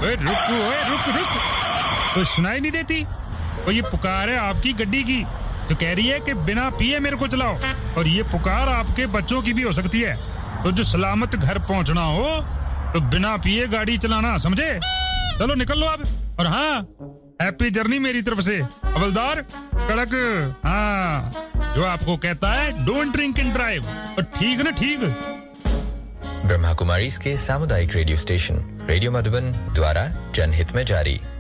रुक। तो सुनाई नहीं देती? तो ये पुकार है आपकी गड्डी की, जो कह रही है कि बिना पिए मेरे को चलाओ। और ये पुकार आपके बच्चों की भी हो सकती है। तो जो सलामत घर पहुंचना हो तो बिना पिए गाड़ी चलाना, समझे? चलो निकल लो अब। और हाँ, हैप्पी जर्नी मेरी तरफ से। हवलदार कड़क, हाँ, जो आपको कहता है डोंट ड्रिंक एंड ड्राइव। और ठीक ना? ठीक। ब्रह्मा कुमारी के सामुदायिक रेडियो स्टेशन रेडियो मधुबन द्वारा जनहित में जारी।